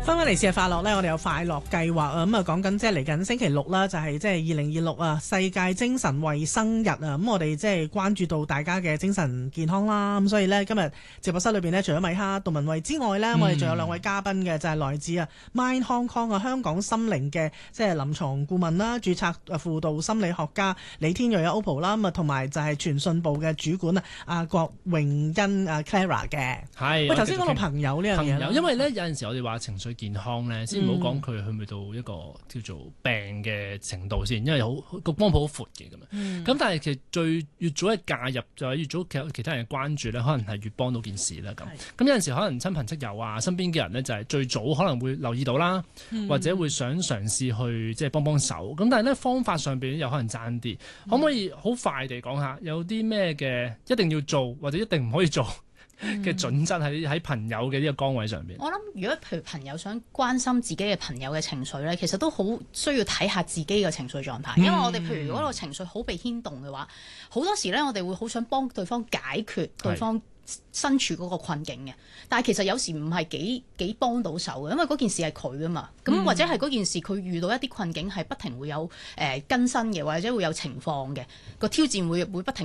翻返嚟試下快樂咧，我哋有快樂計劃啊，咁啊講緊即係嚟緊星期六啦，就係即係2026啊世界精神衛生日啊，咁我哋即係關注到大家嘅精神健康啦，咁所以呢，今日直播室裏邊呢，除咗米哈、杜文慧之外呢，我哋仲有兩位嘉賓嘅，就係來自啊 Mind Hong Kong 啊香港心靈嘅即係臨床顧問啦、註冊輔導心理學家李天睿啊 OPPO 啦，咁啊同埋就係傳訊部嘅主管啊郭詠欣啊 Clara 嘅。係。喂，頭先講到朋友呢樣嘢啦， 因為呢，有陣時我哋話情緒健康咧，先唔好講佢去唔去到一個叫做病嘅程度先，因為個光譜好闊嘅咁樣。咁但係其實越早嘅介入就係越早其他人嘅關注咧，可能係越幫到件事啦咁。咁有陣時可能親朋戚友啊，身邊嘅人咧就係最早可能會留意到啦，或者會想嘗試去即係幫手。咁但係咧方法上邊又可能爭啲，可唔可以好快地講下有啲咩嘅一定要做或者一定唔可以做嘅準則喺朋友嘅呢個崗位上邊？ 我諗如果譬如朋友想關心自己嘅朋友嘅情緒咧，其實都好需要睇下自己嘅情緒狀態，因為我哋譬如如果個情緒好被牽動嘅話，好多時咧我哋會好想幫對方解決對方身處嗰個困境嘅，但係其實有時唔係幾幫到手嘅，因為嗰件事係佢噶嘛，咁或者係嗰件事佢遇到一啲困境係不停會有更新嘅，或者會有情況嘅個挑戰會不停。